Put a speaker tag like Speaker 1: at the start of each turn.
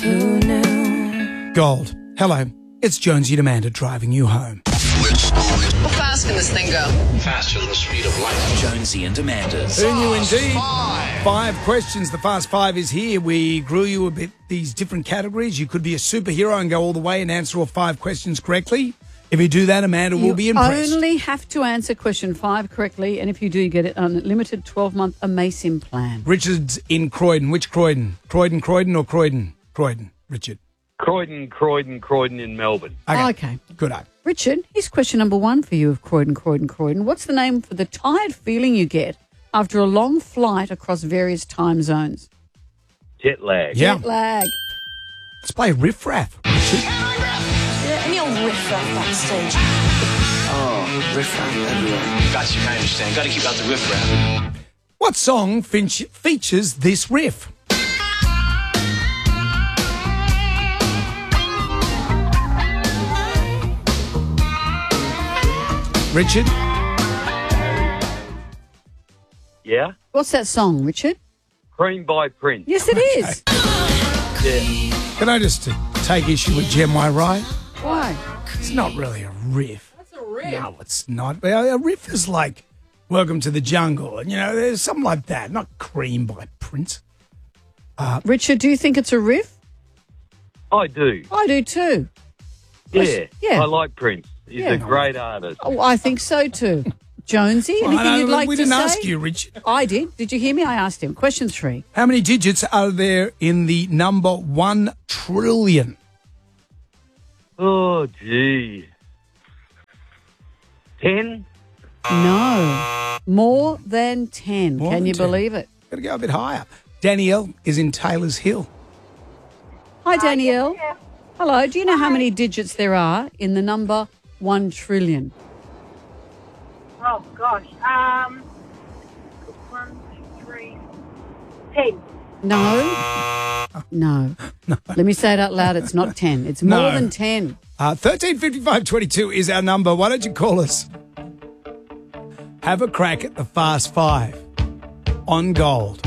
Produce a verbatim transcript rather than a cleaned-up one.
Speaker 1: Who knew?
Speaker 2: Gold. Hello, it's Jonesy and Amanda driving you home.
Speaker 3: How fast can this thing go?
Speaker 4: Faster than the speed of light.
Speaker 5: Jonesy and Amanda's.
Speaker 2: Who knew indeed?
Speaker 4: Five.
Speaker 2: Five questions. The Fast Five is here. We grew you a bit these different categories. You could be a superhero and go all the way and answer all five questions correctly. If you do that, Amanda will
Speaker 6: You
Speaker 2: be impressed.
Speaker 6: only have to answer question five correctly, and if you do, you get an unlimited twelve-month Amasim plan.
Speaker 2: Richard's in Croydon. Which Croydon? Croydon, Croydon or Croydon? Croydon, Richard.
Speaker 7: Croydon, Croydon, Croydon in Melbourne.
Speaker 2: Okay.
Speaker 6: Okay.
Speaker 2: Good eye.
Speaker 6: Richard, here's question number one for you of Croydon, Croydon, Croydon. What's the name for the tired feeling you get after a long flight across various time zones?
Speaker 7: Jet lag.
Speaker 2: Yeah.
Speaker 6: Jet lag.
Speaker 2: Let's play Riff Raff, Richard.
Speaker 1: Yeah, any old riff-raff backstage.
Speaker 4: Oh, riff-raff everywhere. Got you, I understand. Got to keep out the riff-raff.
Speaker 2: What song finch- features this riff? Richard?
Speaker 7: Yeah?
Speaker 6: What's that song, Richard?
Speaker 7: Cream by Prince.
Speaker 6: Yes, it is.
Speaker 7: Yeah.
Speaker 2: Can I just take issue with Gem I Right?
Speaker 6: Why?
Speaker 2: It's not really a riff.
Speaker 6: That's a riff.
Speaker 2: No, it's not. A riff is like Welcome to the Jungle, and you know, there's something like that. Not Cream by Prince.
Speaker 6: Richard, do you think it's a riff?
Speaker 7: I do.
Speaker 6: I do too.
Speaker 7: Yeah.
Speaker 6: Yeah.
Speaker 7: I like Prince. He's
Speaker 6: Yeah.
Speaker 7: a great artist.
Speaker 6: Oh, I think so too. Jonesy, anything
Speaker 2: Well, I don't-
Speaker 6: you'd like
Speaker 2: we
Speaker 6: to
Speaker 2: didn't
Speaker 6: say?
Speaker 2: ask you, Richard.
Speaker 6: I did. Did you hear me? I asked him. Question three.
Speaker 2: How many digits are there in the number one trillion?
Speaker 7: Oh, gee. Ten?
Speaker 6: No. More than ten.
Speaker 2: More
Speaker 6: Can
Speaker 2: than
Speaker 6: you
Speaker 2: ten.
Speaker 6: believe it?
Speaker 2: Got to go a bit higher. Danielle is in Taylor's Hill.
Speaker 6: Hi, Danielle. Hello. Do you know how many digits there are in the number one trillion?
Speaker 8: Oh, gosh. Um, one, two, three, ten.
Speaker 6: No. No. Let me say it out loud. It's not ten. It's more
Speaker 2: No.
Speaker 6: than ten.
Speaker 2: Uh, thirteen fifty-five twenty-two is our number. Why don't you call us? Have a crack at the Fast Five on Gold.